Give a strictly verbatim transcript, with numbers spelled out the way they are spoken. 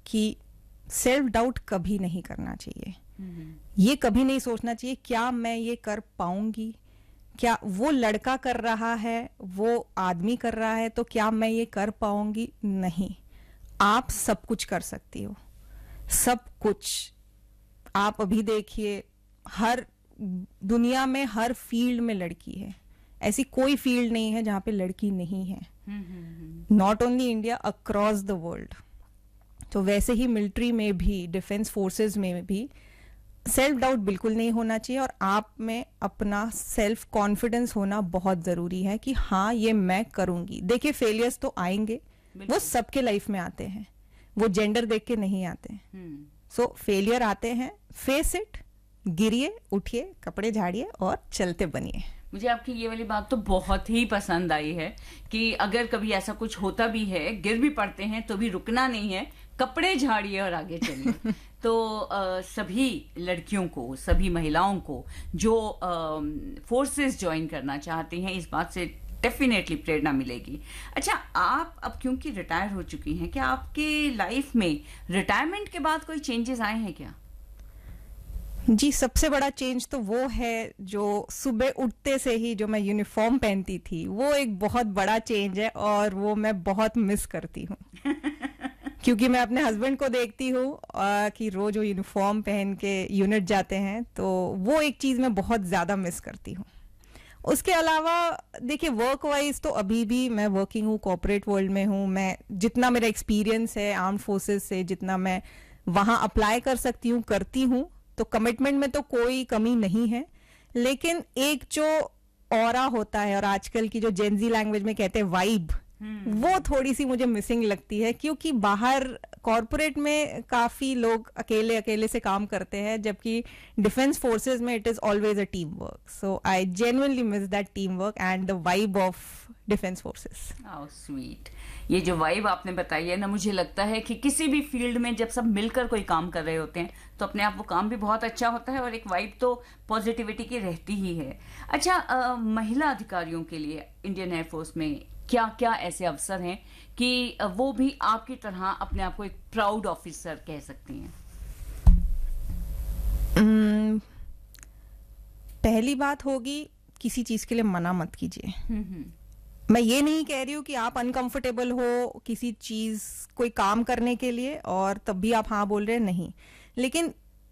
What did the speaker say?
कि self doubt कभी नहीं करना चाहिए। ये कभी नहीं सोचना चाहिए क्या मैं ये कर पाऊंगी, क्या वो लड़का कर रहा है, वो आदमी कर रहा है, तो क्या मैं ये कर पाऊंगी। नहीं, आप सब कुछ कर सकती हो, सब कुछ। आप अभी देखिए, हर दुनिया में हर फील्ड में लड़की है, ऐसी कोई फील्ड नहीं है जहां पे लड़की नहीं है। Not only India, across the world. तो वैसे ही मिलिट्री में भी, डिफेंस फोर्सेस में भी सेल्फ डाउट बिल्कुल नहीं होना चाहिए, और आप में अपना सेल्फ कॉन्फिडेंस होना बहुत जरूरी है कि हाँ ये मैं करूंगी। देखिए, फेलियर्स तो आएंगे, वो सबके लाइफ में आते हैं, वो जेंडर देख के नहीं आते। सो so, फेलियर आते हैं, फेस इट, गिरिए, उठिए, कपड़े झाड़िए और चलते बनिए। मुझे आपकी ये वाली बात तो बहुत ही पसंद आई है कि अगर कभी ऐसा कुछ होता भी है, गिर भी पड़ते हैं, तो भी रुकना नहीं है, कपड़े झाड़िए और आगे चलिए। तो आ, सभी लड़कियों को, सभी महिलाओं को जो फोर्सेस ज्वाइन करना चाहती हैं, इस बात से डेफिनेटली प्रेरणा मिलेगी। अच्छा, आप अब क्योंकि रिटायर हो चुकी हैं, क्या आपके लाइफ में रिटायरमेंट के बाद कोई चेंजेस आए हैं क्या? जी, सबसे बड़ा चेंज तो वो है जो सुबह उठते से ही जो मैं यूनिफॉर्म पहनती थी, वो एक बहुत बड़ा चेंज है और वो मैं बहुत मिस करती हूँ। क्योंकि मैं अपने हस्बैंड को देखती हूँ कि रोज वो यूनिफॉर्म पहन के यूनिट जाते हैं, तो वो एक चीज मैं बहुत ज्यादा मिस करती हूँ। उसके अलावा देखिए, वर्क वाइज तो अभी भी मैं वर्किंग हूँ, कॉर्पोरेट वर्ल्ड में हूँ। मैं जितना मेरा एक्सपीरियंस है आर्म फोर्सेस से, जितना मैं वहां अप्लाई कर सकती हूँ करती हूँ, तो कमिटमेंट में तो कोई कमी नहीं है। लेकिन एक जो ऑरा होता है, और आजकल की जो जेनजी लैंग्वेज में कहते हैं वाइब, वो थोड़ी सी मुझे मिसिंग लगती है। क्योंकि बाहर कॉर्पोरेट में काफी लोग अकेले अकेले से काम करते हैं, जबकि डिफेंस फोर्सेस में it is always a team work. So I genuinely miss that team work and the vibe of defence forces. How sweet. ये जो वाइब आपने बताई है ना, मुझे लगता है कि किसी भी फील्ड में जब सब मिलकर कोई काम कर रहे होते हैं तो अपने आप वो काम भी बहुत अच्छा होता है, और एक वाइब तो पॉजिटिविटी की रहती ही है। अच्छा, आ, महिला अधिकारियों के लिए इंडियन एयरफोर्स में क्या क्या ऐसे अवसर हैं कि वो भी आपकी तरह अपने आप को एक प्राउड ऑफिसर कह सकती हैं? um, पहली बात होगी, किसी चीज के लिए मना मत कीजिए। मैं ये नहीं कह रही हूँ कि आप अनकंफर्टेबल हो किसी चीज, कोई काम करने के लिए, और तब भी आप हाँ बोल रहे हैं, नहीं। लेकिन